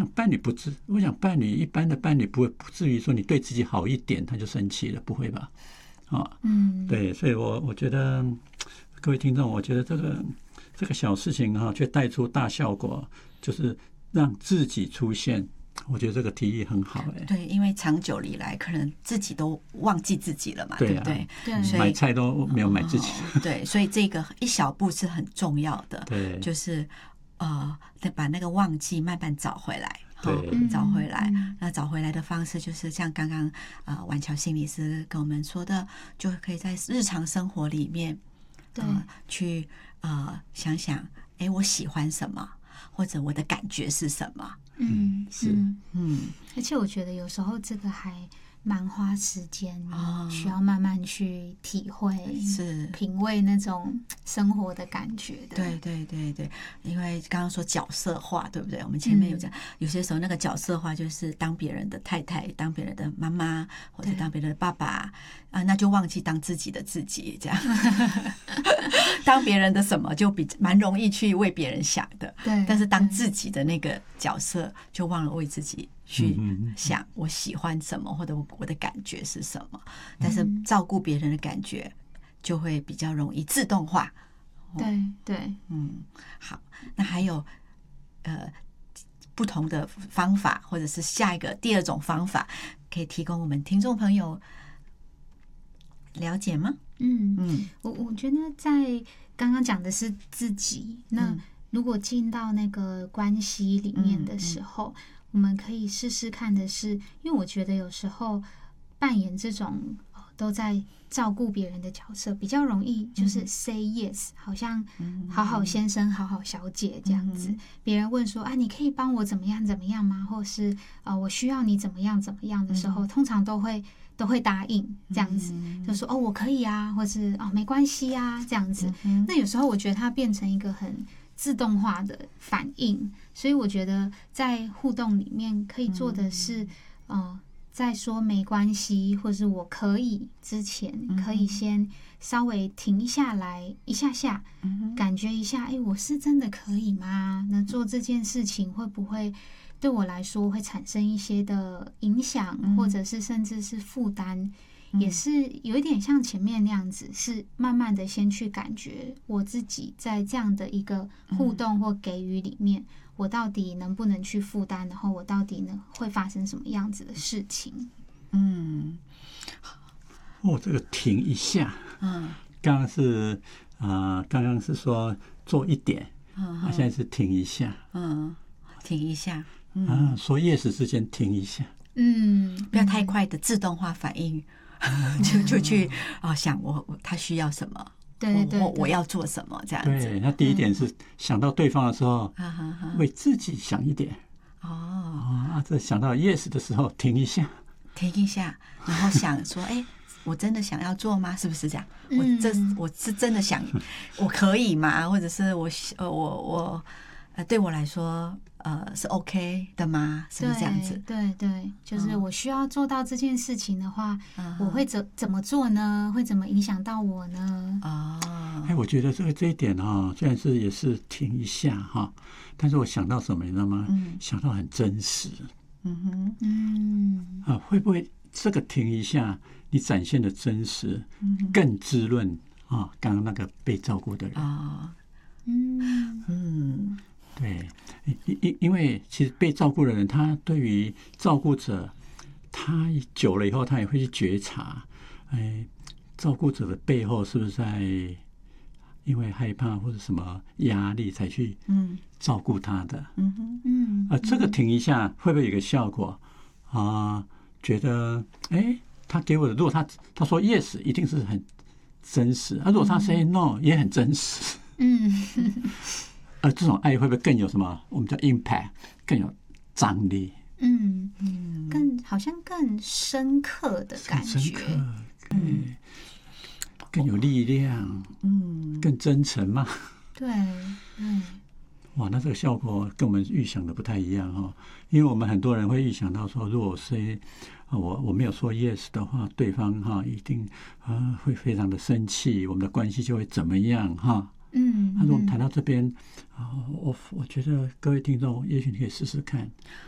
想伴侣一般的伴侣不至于说你对自己好一点他就生气了，不会吧？对，所以我觉得各位听众，我觉得这个小事情却带出大效果，就是让自己出现。我觉得这个提议很好。 对，因为长久以来可能自己都忘记自己了嘛，对不对？ 对，买菜都没有买自己。 对，所以这个一小步是很重要的。对，就是把那个忘记慢慢找回来。对，找回来。那找回来的方式就是像刚刚婉乔心理师跟我们说的，就可以在日常生活里面，去想想，我喜欢什么，或者我的感觉是什么。 而且我觉得有时候这个还蛮花时间，需要慢慢去体会，是品味那种生活的感觉的。 对，因为刚刚说角色化，对不对？我们前面有讲，有些时候那个角色化就是当别人的太太，当别人的妈妈，或者当别人的爸爸那就忘记当自己的自己，这样当别人的什么就蛮容易去为别人想的，对。但是当自己的那个角色，就忘了为自己去想我喜欢什么，或者我的感觉是什么。但是照顾别人的感觉就会比较容易自动化。 对， 好，那还有不同的方法，或者是第二种方法，可以提供我们听众朋友了解吗？ 我觉得在刚刚讲的是自己，那如果进到那个关系里面的时候，我们可以试试看的是，因为我觉得有时候扮演这种都在照顾别人的角色，比较容易就是 say yes， 好像好好先生、好好小姐这样子。别人问说你可以帮我怎么样怎么样吗？或是我需要你怎么样怎么样的时候，通常都会答应这样子，就说我可以啊，或是没关系啊这样子。那有时候我觉得它变成一个很自动化的反应，所以我觉得在互动里面可以做的是在说没关系或是我可以之前，可以先稍微停下来一下下，感觉一下我是真的可以吗？那做这件事情会不会对我来说会产生一些的影响，或者是甚至是负担，也是有一点像前面那样子，是慢慢的先去感觉我自己在这样的一个互动或给予里面，我到底能不能去负担，然后我到底呢会发生什么样子的事情。 这个停一下，刚刚是说做一点，现在是停一下， 停一下， 说 yes 之前停一下， 不要太快的自动化反应，就去想他需要什么，对，我要做什么这样子。 对，那第一点是想到对方的时候，为自己想一点。这想到 yes 的时候停一下， 然后想说，我真的想要做吗？是不是这样？我是真的想，我可以吗？或者是我对我来说，是 OK 的吗？是不是这样子？ 对，就是我需要做到这件事情的话，我会怎么做呢？会怎么影响到我呢？ 我觉得这一点虽然也是停一下但是我想到什么你知道吗？想到很真实。会不会这个停一下，你展现的真实更滋润刚刚那个被照顾的人对，因为其实被照顾的人，他对于照顾者，他久了以后，他也会去觉察，照顾者的背后是不是在因为害怕或者什么压力才去照顾他的？这个停一下会不会有一个效果觉得他给我的，如果他说 yes， 一定是很真实；如果他 say no， 也很真实。这种爱会不会更有什么？我们叫 impact， 更有张力。 好像更深刻的感觉。 更有力量。更真诚嘛。 对。 哇，那这个效果跟我们预想的不太一样因为我们很多人会预想到说，如果是我没有说 yes 的话，对方一定会非常的生气，我们的关系就会怎么样那如果我们谈到这边我觉得各位听众也许你可以试试看，